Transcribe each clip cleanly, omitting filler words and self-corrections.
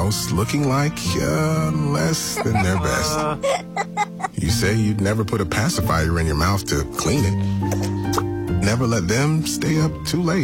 looking like less than their best. You say you'd never put a pacifier in your mouth to clean it. Never let them stay up too late.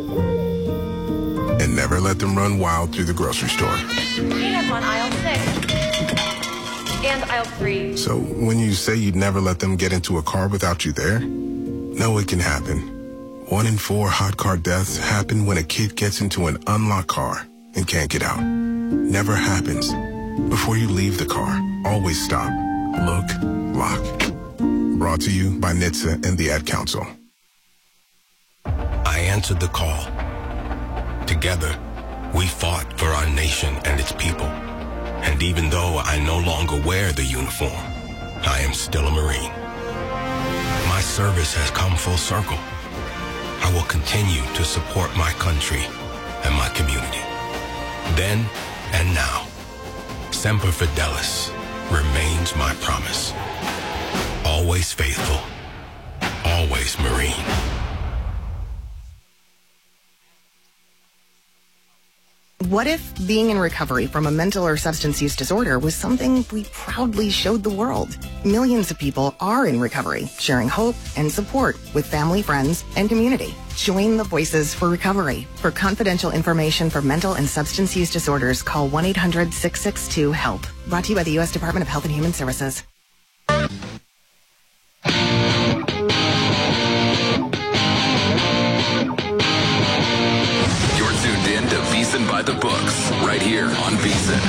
And never let them run wild through the grocery store. Peanuts on aisle 6. And aisle 3. So when you say you'd never let them get into a car without you there, know it can happen. 1 in 4 hot car deaths happen when a kid gets into an unlocked car and can't get out. Never happens. Before you leave the car, always stop, look, lock. Brought to you by NHTSA and the Ad Council. I answered the call. Together, we fought for our nation and its people. And even though I no longer wear the uniform, I am still a Marine. My service has come full circle. I will continue to support my country and my community. Then and now, Semper Fidelis remains my promise. Always faithful, always Marine. What if being in recovery from a mental or substance use disorder was something we proudly showed the world? Millions of people are in recovery, sharing hope and support with family, friends, and community. Join the Voices for Recovery. For confidential information for mental and substance use disorders, call 1-800-662-HELP. Brought to you by the U.S. Department of Health and Human Services. VSiN by the books, right here on VSiN.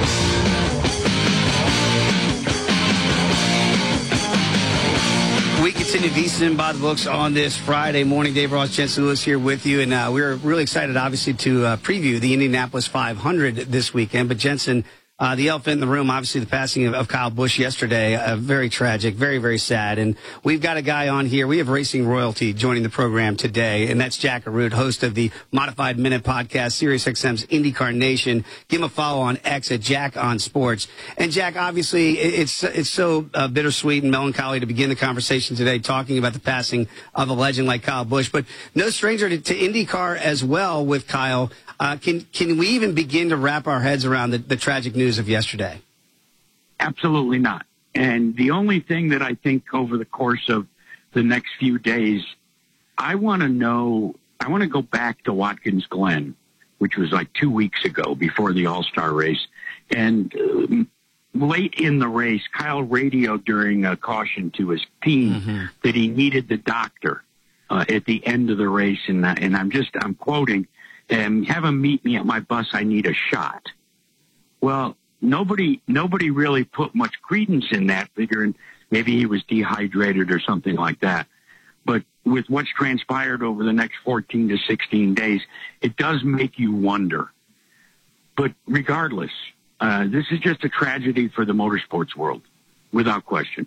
We continue VSiN by the books on this Friday morning. Dave Ross, Jensen Lewis here with you, and we're really excited, obviously, to preview the Indianapolis 500 this weekend. But Jensen, the elephant in the room, obviously the passing of Kyle Busch yesterday, very tragic, very, very sad. And we've got a guy on here. We have racing royalty joining the program today, and that's Jack Arute, host of the Modified Minute podcast, SiriusXM's IndyCar Nation. Give him a follow on X at Jack on Sports. And Jack, obviously, it's so bittersweet and melancholy to begin the conversation today talking about the passing of a legend like Kyle Busch. But no stranger to IndyCar as well with Kyle. Can we even begin to wrap our heads around the tragic news of yesterday? Absolutely not. And the only thing that I think over the course of the next few days, I want to go back to Watkins Glen, which was like 2 weeks ago before the All-Star race. And late in the race, Kyle radioed during a caution to his team that he needed the doctor at the end of the race. And I'm quoting, have him meet me at my bus. I need a shot. Well, nobody really put much credence in that, figuring maybe he was dehydrated or something like that. But with what's transpired over the next 14 to 16 days, it does make you wonder. But regardless, this is just a tragedy for the motorsports world, without question.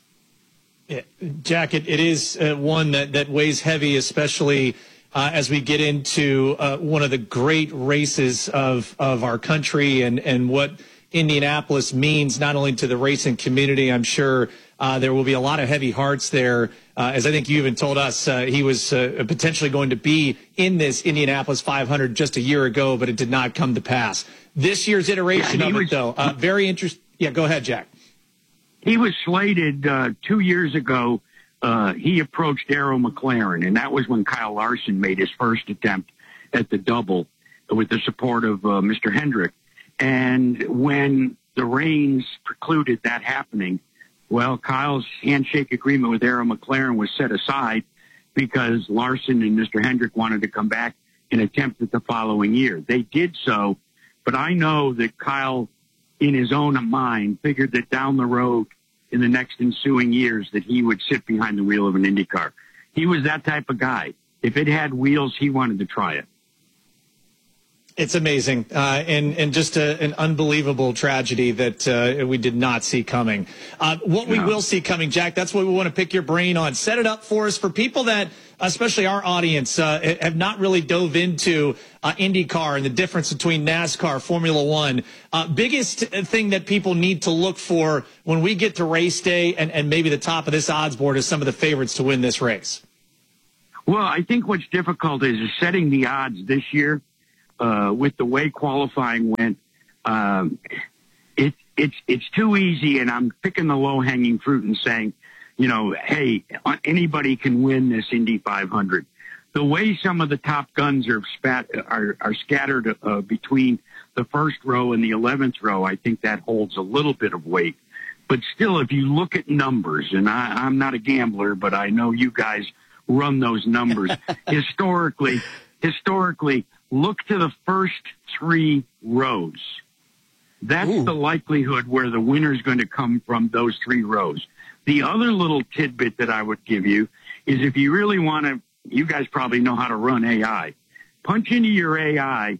Yeah, Jack, it is one that weighs heavy, especially as we get into one of the great races of our country and what Indianapolis means not only to the racing community. I'm sure there will be a lot of heavy hearts there. As I think you even told us, he was potentially going to be in this Indianapolis 500 just a year ago, but it did not come to pass. This year's iteration of it, though, very interesting. Yeah, go ahead, Jack. He was slated 2 years ago. He approached Darrell McLaren, and that was when Kyle Larson made his first attempt at the double with the support of Mr. Hendrick. And when the rains precluded that happening, well, Kyle's handshake agreement with Darrell McLaren was set aside because Larson and Mr. Hendrick wanted to come back and attempt it the following year. They did so, but I know that Kyle, in his own mind, figured that down the road, in the next ensuing years, that he would sit behind the wheel of an Indy car. He was that type of guy. If it had wheels, he wanted to try it. It's amazing, and just an unbelievable tragedy that we did not see coming. What we will see coming, Jack, that's what we want to pick your brain on. Set it up for us for people that, especially our audience, have not really dove into IndyCar and the difference between NASCAR, Formula One. Biggest thing that people need to look for when we get to race day and maybe the top of this odds board is some of the favorites to win this race. Well, I think what's difficult is setting the odds this year. With the way qualifying went, It's too easy, and I'm picking the low-hanging fruit and saying, hey, anybody can win this Indy 500. The way some of the top guns are scattered between the first row and the 11th row, I think that holds a little bit of weight. But still, if you look at numbers, and I'm not a gambler, but I know you guys run those numbers. historically, look to the first 3 rows. That's the likelihood where the winner is going to come from, those 3 rows. The other little tidbit that I would give you is if you really want to, you guys probably know how to run AI. Punch into your AI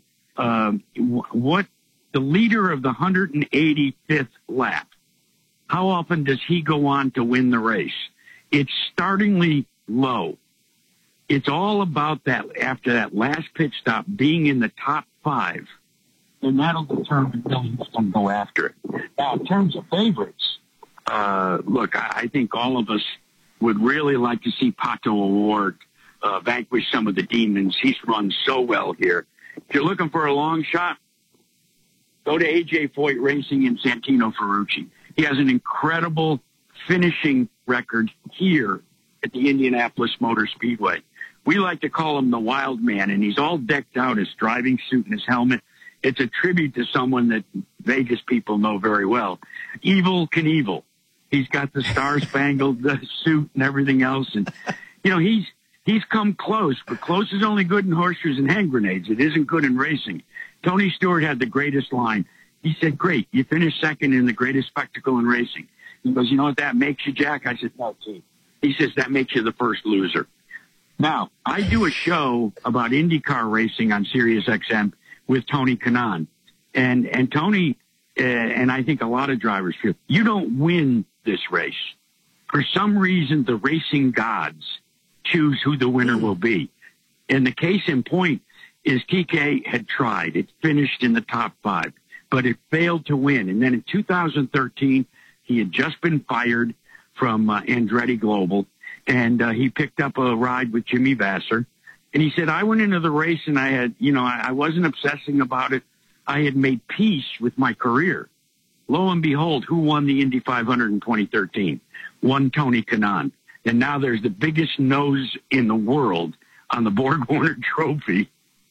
what the leader of the 185th lap, how often does he go on to win the race? It's startlingly low. It's all about that after that last pit stop being in the top 5. And that'll determine who's going to go after it. Now, in terms of favorites, look, I think all of us would really like to see Pato O'Ward vanquish some of the demons. He's run so well here. If you're looking for a long shot, go to A.J. Foyt Racing and Santino Ferrucci. He has an incredible finishing record here at the Indianapolis Motor Speedway. We like to call him the Wild Man, and he's all decked out, his driving suit and his helmet. It's a tribute to someone that Vegas people know very well. Evel Knievel. He's got the star-spangled suit and everything else. And, he's come close, but close is only good in horseshoes and hand grenades. It isn't good in racing. Tony Stewart had the greatest line. He said, great, you finished second in the greatest spectacle in racing. He goes, you know what that makes you, Jack? I said, no, Chief. He says, that makes you the first loser. Now, I do a show about IndyCar racing on Sirius XM with Tony Kanaan. And Tony, and I think a lot of drivers feel, you don't win this race. For some reason, the racing gods choose who the winner will be. And the case in point is TK had tried. It finished in the top 5, but it failed to win. And then in 2013, he had just been fired from Andretti Global, and he picked up a ride with Jimmy Vasser. And he said, I went into the race and I had, I wasn't obsessing about it. I had made peace with my career. Lo and behold, who won the Indy 500 in 2013? Won Tony Kanaan. And now there's the biggest nose in the world on the Borg Warner Trophy.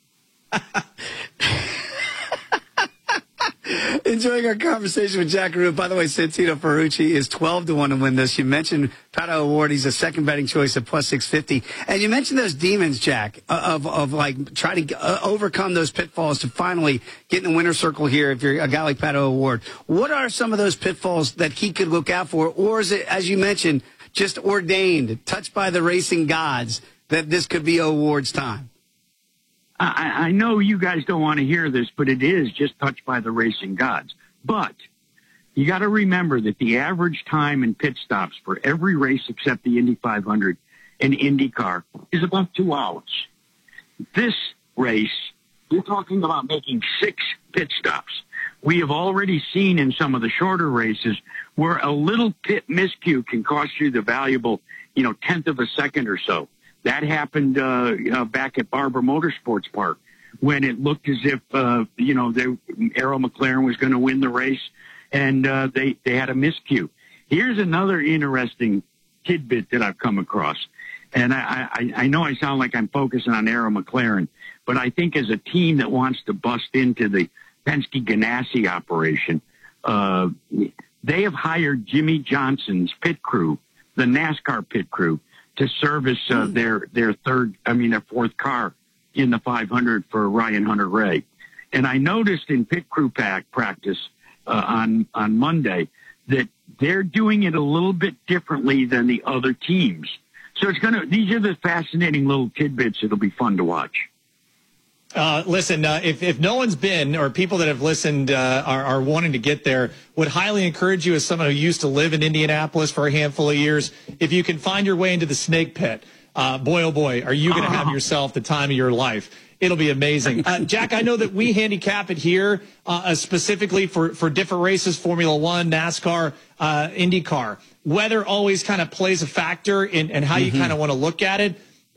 Enjoying our conversation with Jack Arute. By the way, Santino Ferrucci is 12-1 to win this. You mentioned Pato O'Ward. He's a second betting choice at plus 650. And you mentioned those demons, Jack, of like trying to overcome those pitfalls to finally get in the winner's circle here if you're a guy like Pato O'Ward. What are some of those pitfalls that he could look out for? Or is it, as you mentioned, just ordained, touched by the racing gods, that this could be O'Ward's time? I know you guys don't want to hear this, but it is just touched by the racing gods. But you got to remember that the average time in pit stops for every race except the Indy 500 and IndyCar is about 2 hours. This race, you're talking about making 6 pit stops. We have already seen in some of the shorter races where a little pit miscue can cost you the valuable, 10th of a second or so. That happened back at Barber Motorsports Park when it looked as if, Arrow McLaren was going to win the race, and they had a miscue. Here's another interesting tidbit that I've come across. And I know I sound like I'm focusing on Arrow McLaren, but I think as a team that wants to bust into the Penske Ganassi operation, they have hired Jimmy Johnson's pit crew, the NASCAR pit crew, to service their fourth car in the 500 for Ryan Hunter-Reay. And I noticed in pit crew practice on Monday that they're doing it a little bit differently than the other teams. So these are the fascinating little tidbits. It'll be fun to watch. Listen, if no one's been, or people that have listened are wanting to get there, would highly encourage you, as someone who used to live in Indianapolis for a handful of years, if you can find your way into the Snake Pit, boy, oh boy, are you going to have yourself the time of your life. It'll be amazing. Jack, I know that we handicap it here specifically for different races, Formula One, NASCAR, IndyCar. Weather always kind of plays a factor in how you kind of want to look at it.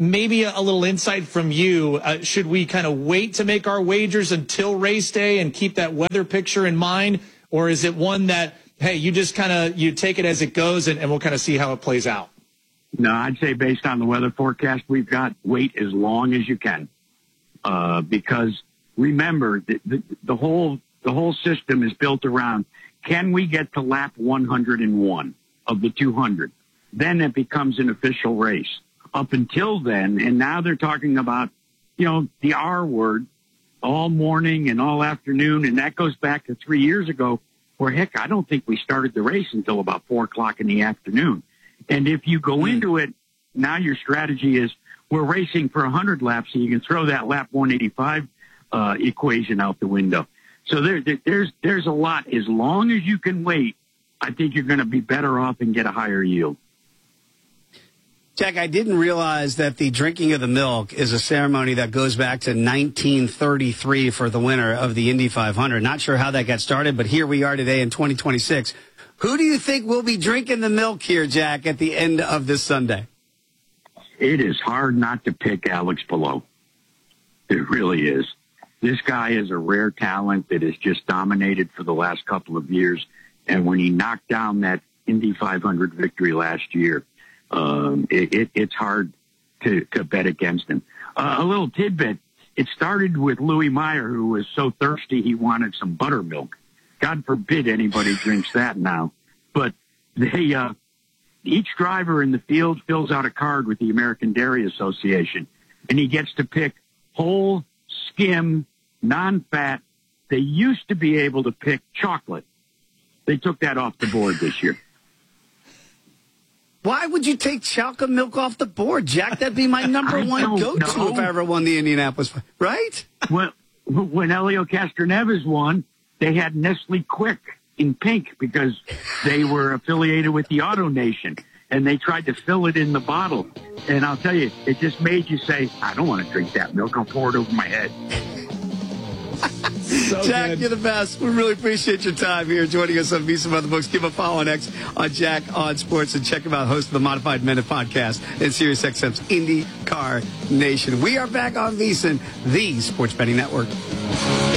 maybe a little insight from you. Should we kind of wait to make our wagers until race day and keep that weather picture in mind? Or is it one that, hey, you just you take it as it goes and we'll kind of see how it plays out? No, I'd say based on the weather forecast we've got, wait as long as you can. Because remember, the whole system is built around, can we get to lap 101 of the 200? Then it becomes an official race. Up until then, and now they're talking about, the R word all morning and all afternoon, and that goes back to 3 years ago, where, heck, I don't think we started the race until about 4 o'clock in the afternoon. And if you go into it, now your strategy is, we're racing for 100 laps, so you can throw that lap 185 equation out the window. So there's a lot. As long as you can wait, I think you're going to be better off and get a higher yield. Jack, I didn't realize that the drinking of the milk is a ceremony that goes back to 1933 for the winner of the Indy 500. Not sure how that got started, but here we are today in 2026. Who do you think will be drinking the milk here, Jack, at the end of this Sunday? It is hard not to pick Alex Palou. It really is. This guy is a rare talent that has just dominated for the last couple of years. And when he knocked down that Indy 500 victory last year, it's hard to bet against him. A little tidbit. It started with Louis Meyer, who was so thirsty he wanted some buttermilk. God forbid anybody drinks that now. But each driver in the field fills out a card with the American Dairy Association, and he gets to pick whole, skim, non-fat. They used to be able to pick chocolate. They took that off the board this year. Why would you take chocolate milk off the board, Jack? That'd be my number one go-to if I ever won the Indianapolis, right? When Helio Castroneves won, they had Nestle Quick in pink because they were affiliated with the Auto Nation, and they tried to fill it in the bottle. And I'll tell you, it just made you say, I don't want to drink that milk. I'll pour it over my head. So Jack, good. You're the best. We really appreciate your time here joining us on VSiN by the Books. Give a follow on X on Jack on Sports, and check him out, host of the Modified Minute podcast and SiriusXM's IndyCar Nation. We are back on VSiN, the Sports Betting Network.